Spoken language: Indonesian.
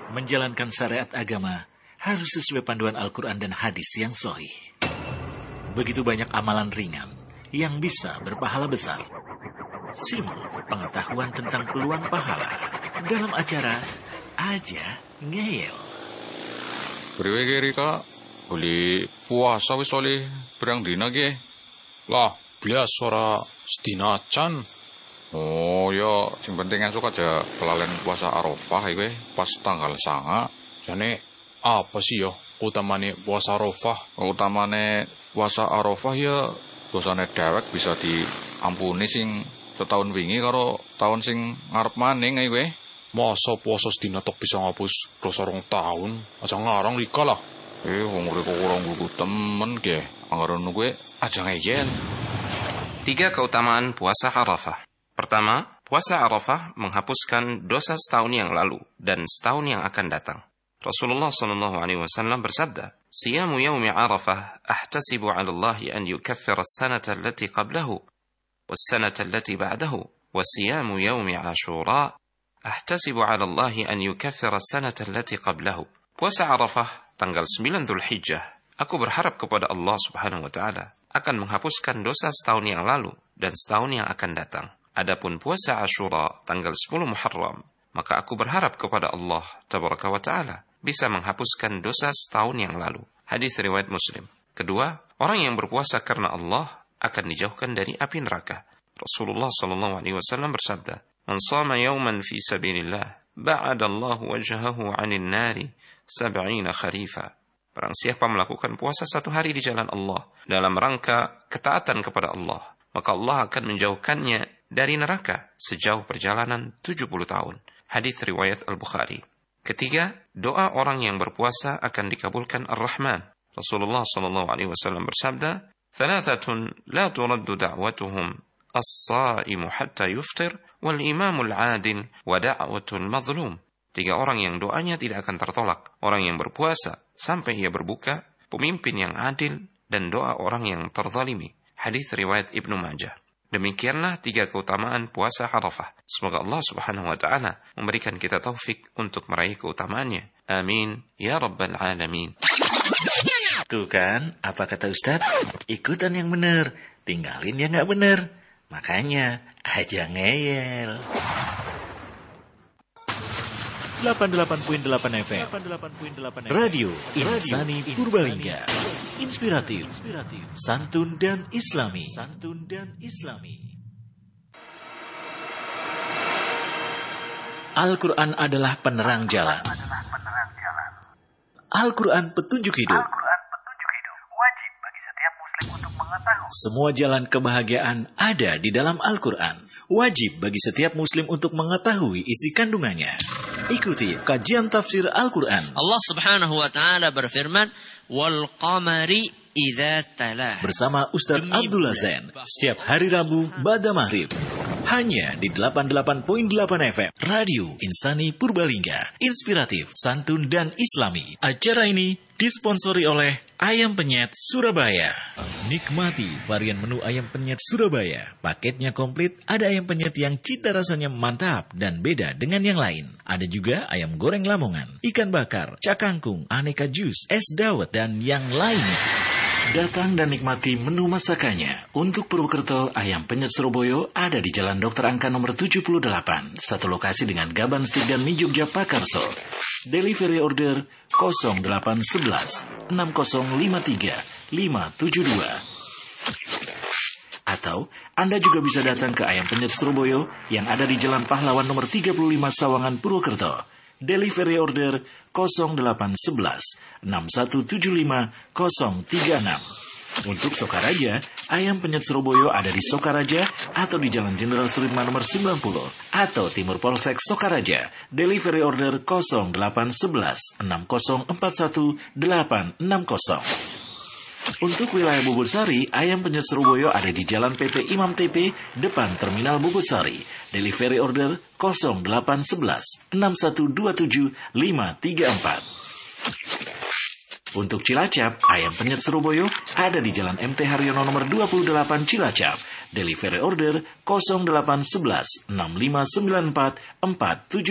Menjalankan syariat agama harus sesuai panduan Al-Quran dan hadis yang sahih. Begitu banyak amalan ringan yang bisa berpahala besar. Simak pengetahuan tentang peluang pahala dalam acara Aja Ngeyel. Priwe ge Rika, boleh puasa wis oleh berang dina ge. Lah, bias ora sedina acan. Oh ya, sing penting esuk aja kelalen puasa Arafah iki pas tanggal 9. Jane apa sih yo utamane puasa Arafah? Utamane puasa Arafah ya dosane dewek bisa diampuni sing setahun wingi karo tahun sing ngarep maning iki. Masa puasa sedina tok bisa ngapus dosa 2 tahun? Aja ngarang Rika lah. Wong Rika kurang buku temen ge. Anggaran kuwi aja ngeyel. 3 keutamaan puasa Arafah. Pertama, puasa Arafah menghapuskan dosa setahun yang lalu dan setahun yang akan datang. Rasulullah SAW bersabda, "Siyamu yaumi Arafah ahtasibu 'ala Allah an yukaffira as-sanata allati qablahu was-sanata allati ba'dahu, wa siyamu yaumi Ashura ahtasibu 'ala Allah an yukaffira as-sanata allati qablahu." Puasa Arafah tanggal 9 Dzulhijjah, aku berharap kepada Allah Subhanahu wa taala akan menghapuskan dosa setahun yang lalu dan setahun yang akan datang. Adapun puasa Ashura tanggal 10 Muharram, maka aku berharap kepada Allah Tabaraka wa Ta'ala bisa menghapuskan dosa setahun yang lalu. Hadis riwayat Muslim. Kedua, orang yang berpuasa karena Allah akan dijauhkan dari api neraka. Rasulullah SAW bersabda, "Man shama yawman fi sabilillah, ba'adallahu wajhahu 'anil nari 70 kharifa." Barang siapa melakukan puasa 1 hari di jalan Allah dalam rangka ketaatan kepada Allah, maka Allah akan menjauhkannya dari neraka sejauh perjalanan 70 tahun. Hadis riwayat Al-Bukhari. Ketiga, doa orang yang berpuasa akan dikabulkan Ar-Rahman. Rasulullah SAW bersabda, "Thalathatun la turaddu da'watuhum as-sa'imu hatta yuftir, wal imamul 'adil wa da'watul mazlum." 3 orang yang doanya tidak akan tertolak. Orang yang berpuasa sampai ia berbuka, pemimpin yang adil, dan doa orang yang terzalimi. Hadis riwayat Ibnu Majah. Demikianlah 3 keutamaan puasa Arafah. Semoga Allah Subhanahu wa taala memberikan kita taufik untuk meraih keutamaannya. Amin ya rabbal alamin. Tuh kan, apa kata Ustadz? Ikutan yang benar, tinggalin yang gak benar. Makanya aja ngeyel. 88.8 FM Radio Insani Purbalingga. Inspiratif, santun dan islami. Al-Quran adalah penerang jalan. Al-Quran petunjuk hidup. Wajib bagi setiap muslim untuk mengetahui. Semua jalan kebahagiaan ada di dalam Al-Quran. Wajib bagi setiap muslim untuk mengetahui isi kandungannya. Ikuti kajian tafsir Al-Quran. Allah Subhanahu wa taala berfirman, "Wal qamari idza talah." Bersama Ustadz Abdullah Zain setiap hari Rabu ba'da maghrib. Hanya di 88.8 FM Radio Insani Purbalingga. Inspiratif, santun dan islami. Acara ini disponsori oleh Ayam Penyet Surabaya. Nikmati varian menu Ayam Penyet Surabaya. Paketnya komplit, ada ayam penyet yang cita rasanya mantap dan beda dengan yang lain. Ada juga ayam goreng Lamongan, ikan bakar, cakangkung, aneka jus, es dawet, dan yang lainnya. Datang dan nikmati menu masakannya. Untuk Purwokerto, Ayam Penyet Surabaya ada di Jalan Dr. Angka nomor 78. Satu lokasi dengan Gaban Stik dan Mie Jogja Pakarso. Delivery order 0811 6053 572. Atau Anda juga bisa datang ke Ayam Penyet Surabaya yang ada di Jalan Pahlawan nomor 35 Sawangan, Purwokerto. Delivery order 0811 6175 036. Untuk Sokaraja, Ayam Penyet Surabaya ada di Sokaraja atau di Jalan Jenderal Sudirman nomor 90 atau Timur Polsek Sokaraja. Delivery order 0811 6041 860. Untuk wilayah Bubursari, Ayam Penyet Surabaya ada di Jalan PP Imam TP, depan Terminal Bubursari. Delivery order 0811 6127 534. Untuk Cilacap, Ayam Penyet Surabaya ada di Jalan MT Haryono nomor 28 Cilacap. Delivery order 0811 6594 477.